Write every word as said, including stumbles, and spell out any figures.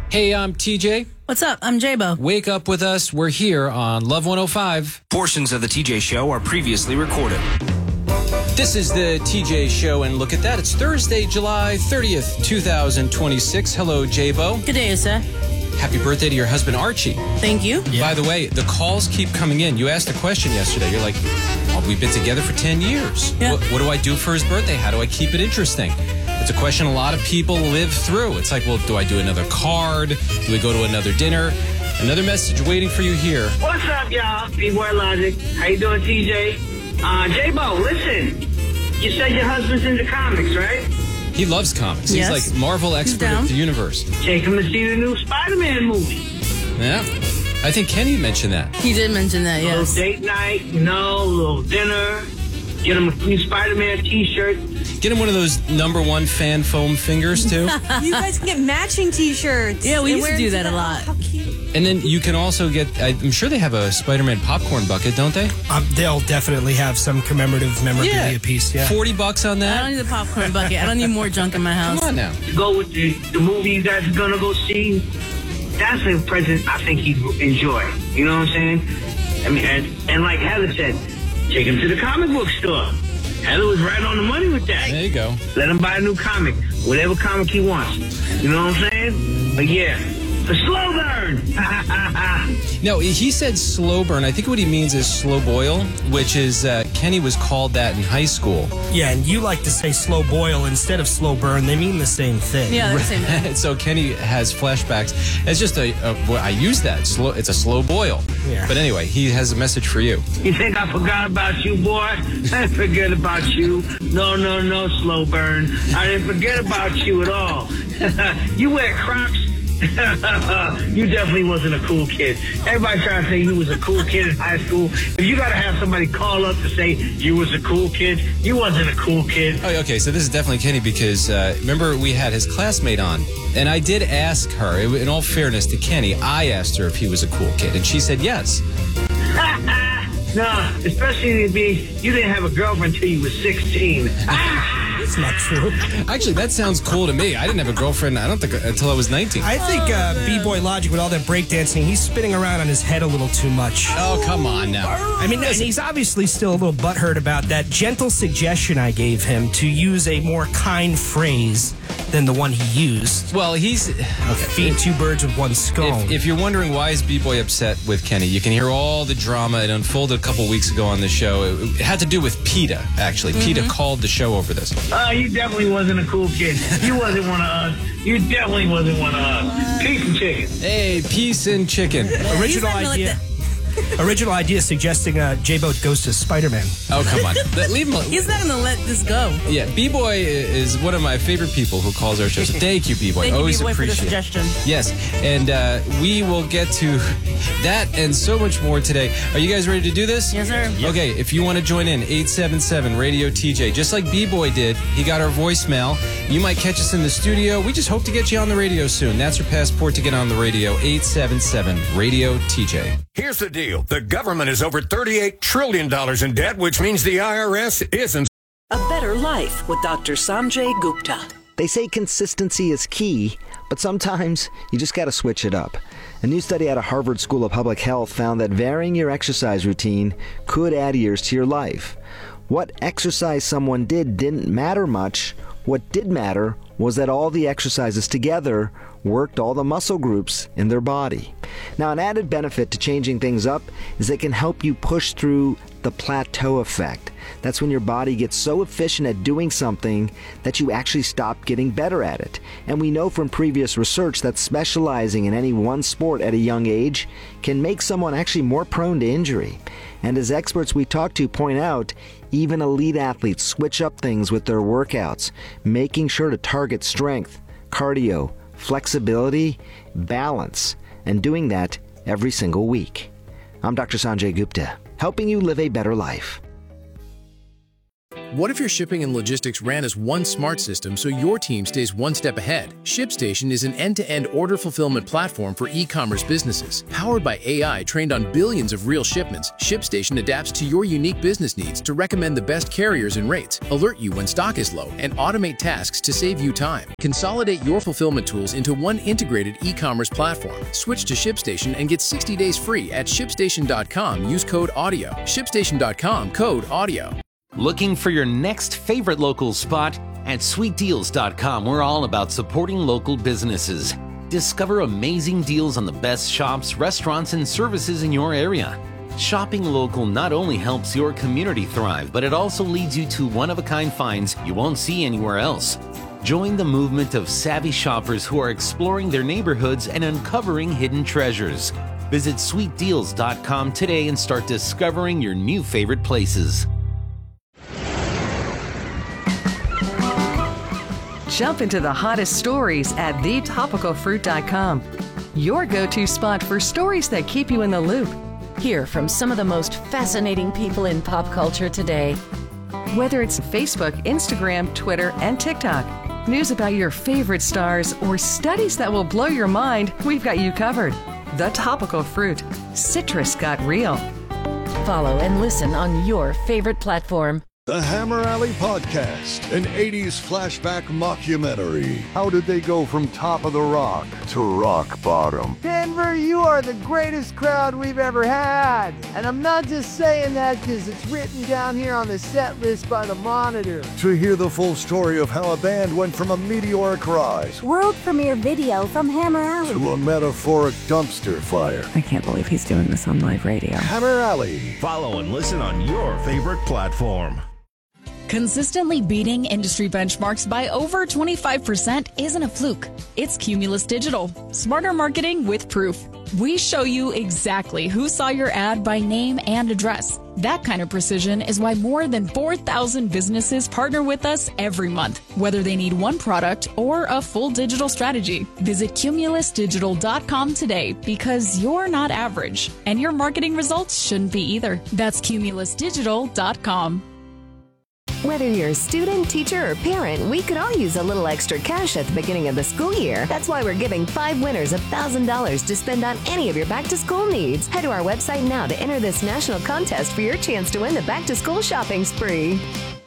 Hey, I'm T J. What's up? I'm J-Bo. Wake up with us. We're here on Love one oh five. Portions of the T J Show are previously recorded. This is the T J Show, and look at that. It's Thursday, July thirtieth, twenty twenty-six. Hello, J-Bo. Good day, sir. Happy birthday to your husband, Archie. Thank you. Yeah. By the way, the calls keep coming in. You asked a question yesterday. You're like, oh, we've been together for ten years. Yeah. What, what do I do for his birthday? How do I keep it interesting? It's a question a lot of people live through. It's like, well, do I do another card? Do we go to another dinner? Another message waiting for you here. What's up, y'all? B-Boy Logic. How you doing, T J? Uh, J-Bo, listen. You said your husband's into comics, right? He loves comics. Yes. He's like Marvel expert down. of the universe. Take him to see the new Spider-Man movie. Yeah. I think Kenny mentioned that. He did mention that, yes. Little date night, you know, little dinner. Get him a new Spider-Man T-shirt. Get him one of those number one fan foam fingers, too. You guys can get matching T-shirts. Yeah, we and used to wear do them that a together. lot. How cute. And then you can also get, I'm sure they have a Spider-Man popcorn bucket, don't they? Um, they'll definitely have some commemorative memorabilia Yeah. piece. Yeah, forty bucks on I that? don't need a popcorn bucket. I don't need more junk in my house. Come on now. To go with the, the movie you guys are going to go see, that's a present I think he'd enjoy. You know what I'm saying? I mean, and, and like Heather said, take him to the comic book store. Heather was right on the money with that. There you go. Let him buy a new comic, whatever comic he wants. You know what I'm saying? But yeah, the slow burn. No, he said slow burn. I think what he means is slow boil, which is, uh, Kenny was called that in high school. yeah, and you like to say slow boil instead of slow burn. They mean the same thing. Yeah, the same thing. So Kenny has flashbacks. It's just a, a well, I use that. Slow, it's a slow boil. Yeah. But anyway, he has a message for you. You think I forgot about you, boy? I didn't forget about you. No, no, no, slow burn. I didn't forget about you at all. You wear Crocs. You definitely wasn't a cool kid. Everybody trying to say you was a cool kid in high school. If you gotta have somebody call up to say you was a cool kid, you wasn't a cool kid. Oh, okay. So this is definitely Kenny because uh, remember we had his classmate on, and I did ask her. In all fairness to Kenny, I asked her if he was a cool kid, and she said yes. No, especially to be you didn't have a girlfriend until you was sixteen. It's not true. Actually, that sounds cool to me. I didn't have a girlfriend. I don't think until I was nineteen. I think uh, B-Boy Logic, with all that breakdancing, he's spinning around on his head a little too much. Oh, come on now. I mean, and he's obviously still a little butthurt about that gentle suggestion I gave him to use a more kind phrase than the one he used. Well, he's okay. Feed two birds with one stone. If, if you're wondering why is B-Boy upset with Kenny, you can hear all the drama. It unfolded a couple weeks ago on the show. It, it had to do with PETA, actually. Mm-hmm. PETA called the show over this. Uh, you definitely wasn't a cool kid. You wasn't one of us. You definitely wasn't one of us. Peace and chicken. Hey, peace and chicken. Original He's not gonna let idea. Original idea suggesting uh, J-Bo goes to Spider-Man. Oh, come on. Let- Leave him alone. He's not going to let this go. Yeah, B-Boy is one of my favorite people who calls our show. So thank you, B-Boy. Thank you, Always B-Boy, for the appreciate it. suggestion. Yes, and uh, we will get to that and so much more today. Are you guys ready to do this? Yes, sir. Yep. Okay, if you want to join in, eight seven seven radio T J. Just like B-Boy did, he got our voicemail. You might catch us in the studio. We just hope to get you on the radio soon. That's your passport to get on the radio, eight seven seven radio T J. Here's the deal. The government is over thirty-eight trillion dollars in debt, which means the I R S isn't. A Better Life with Doctor Sanjay Gupta. They say consistency is key, but sometimes you just got to switch it up. A new study out of Harvard School of Public Health found that varying your exercise routine could add years to your life. What exercise someone did didn't matter much. What did matter was that all the exercises together worked all the muscle groups in their body. Now, an added benefit to changing things up is it can help you push through the plateau effect. That's when your body gets so efficient at doing something that you actually stop getting better at it. And we know from previous research that specializing in any one sport at a young age can make someone actually more prone to injury. And as experts we talk to point out, even elite athletes switch up things with their workouts, making sure to target strength, cardio, flexibility, balance, and doing that every single week. I'm Doctor Sanjay Gupta, helping you live a better life. What if your shipping and logistics ran as one smart system so your team stays one step ahead? ShipStation is an end-to-end order fulfillment platform for e-commerce businesses. Powered by A I trained on billions of real shipments, ShipStation adapts to your unique business needs to recommend the best carriers and rates, alert you when stock is low, and automate tasks to save you time. Consolidate your fulfillment tools into one integrated e-commerce platform. Switch to ShipStation and get sixty days free at ShipStation dot com. Use code AUDIO. ShipStation dot com, code AUDIO. Looking for your next favorite local spot? At Sweet Deals dot com, we're all about supporting local businesses. Discover amazing deals on the best shops, restaurants, and services in your area. Shopping local not only helps your community thrive, but it also leads you to one-of-a-kind finds you won't see anywhere else. Join the movement of savvy shoppers who are exploring their neighborhoods and uncovering hidden treasures. Visit Sweet Deals dot com today and start discovering your new favorite places. Jump into the hottest stories at the topical fruit dot com. Your go-to spot for stories that keep you in the loop. Hear from some of the most fascinating people in pop culture today. Whether it's Facebook, Instagram, Twitter, and TikTok, news about your favorite stars, or studies that will blow your mind, we've got you covered. The Topical Fruit. Citrus got real. Follow and listen on your favorite platform. The Hammer Alley Podcast, an eighties flashback mockumentary. How did they go from top of the rock to rock bottom? Denver, you are the greatest crowd we've ever had. And I'm not just saying that because it's written down here on the set list by the Monitor. To hear the full story of how a band went from a meteoric rise, world premiere video from Hammer Alley, to a metaphoric dumpster fire. I can't believe he's doing this on live radio. Hammer Alley. Follow and listen on your favorite platform. Consistently beating industry benchmarks by over twenty-five percent isn't a fluke. It's Cumulus Digital. Smarter marketing with proof. We show you exactly who saw your ad by name and address. That kind of precision is why more than four thousand businesses partner with us every month, whether they need one product or a full digital strategy. Visit Cumulus Digital dot com today because you're not average, and your marketing results shouldn't be either. That's Cumulus Digital dot com. Whether you're a student, teacher, or parent, we could all use a little extra cash at the beginning of the school year. That's why we're giving five winners one thousand dollars to spend on any of your back-to-school needs. Head to our website now to enter this national contest for your chance to win the back-to-school shopping spree.